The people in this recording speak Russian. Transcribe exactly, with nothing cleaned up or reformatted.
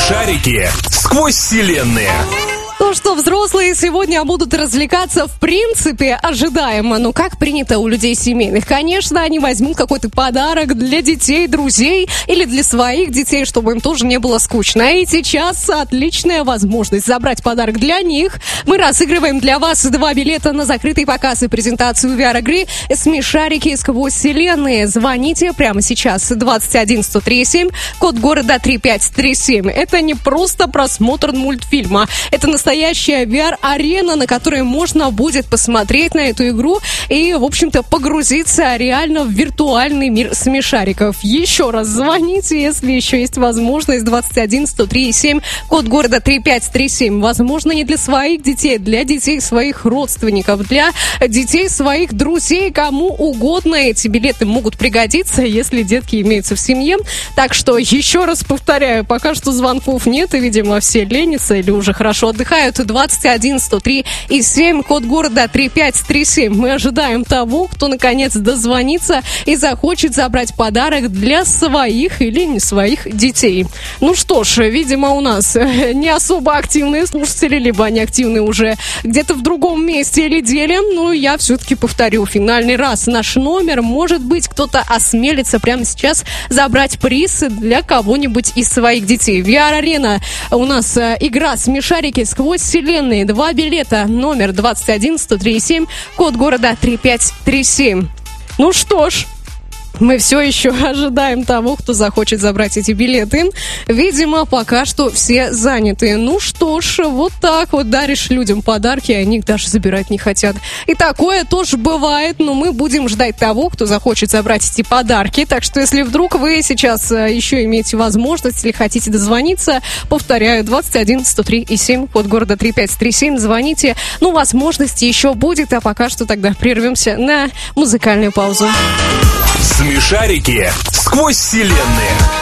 Смешарики сквозь вселенные. Ну что, взрослые сегодня будут развлекаться в принципе ожидаемо. Но как принято у людей семейных? Конечно, они возьмут какой-то подарок для детей, друзей или для своих детей, чтобы им тоже не было скучно. И сейчас отличная возможность забрать подарок для них. Мы разыгрываем для вас два билета на закрытый показ и презентацию ви ар-игры «Смешарики сквозь вселенные». Звоните прямо сейчас двадцать один сто три семь, код города три пять три семь. Это не просто просмотр мультфильма. Это настоящая ви ар-арена, на которой можно будет посмотреть на эту игру и, в общем-то, погрузиться реально в виртуальный мир смешариков. Еще раз звоните, если еще есть возможность. двадцать один сто три семь, код города три пять три семь. Возможно, не для своих детей, для детей своих родственников, для детей своих друзей, кому угодно эти билеты могут пригодиться, если детки имеются в семье. Так что, еще раз повторяю, пока что звонков нет, и, видимо, все ленятся или уже хорошо отдыхают. двадцать один сто три и семь, код города три пять три семь. Мы ожидаем того, кто наконец дозвонится и захочет забрать подарок для своих или не своих детей. Ну что ж, видимо, у нас не особо активные слушатели, либо они активны уже где-то в другом месте или деле. Но я все-таки повторю финальный раз наш номер. Может быть, кто-то осмелится прямо сейчас забрать приз для кого-нибудь из своих детей. ви ар-арена у нас игра «Смешарики сквозь вселенные». Два билета, номер двадцать один сто три семь, код города три пять три семь. Ну что ж, мы все еще ожидаем того, кто захочет забрать эти билеты. Видимо, пока что все заняты. Ну что ж, вот так вот даришь людям подарки, а они их даже забирать не хотят. И такое тоже бывает, но мы будем ждать того, кто захочет забрать эти подарки. Так что, если вдруг вы сейчас еще имеете возможность или хотите дозвониться, повторяю, двадцать один сто три и семь, код города три пять три семь, звоните. Ну, возможности еще будет, а пока что тогда прервемся на музыкальную паузу. Смешарики сквозь вселенные.